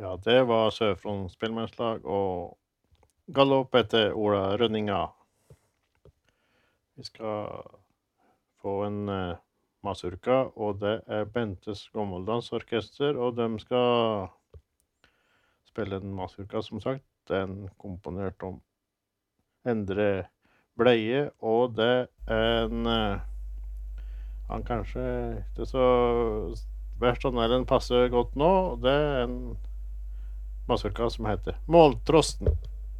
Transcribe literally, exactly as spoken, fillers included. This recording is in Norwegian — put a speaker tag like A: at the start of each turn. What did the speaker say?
A: Ja, det var Sør-Fron Spellemannslag og galopp etter Ola Rønninga. Vi skal få en uh, mazurka, og det er Bentes Gammeldansorkester, og de skal spille en mazurka, som sagt. Den komponert om Endre Bleie, og det er en uh, han kanskje ikke så verst sånn er den passer godt nå. Det er en mazurka som heter Måltrosten.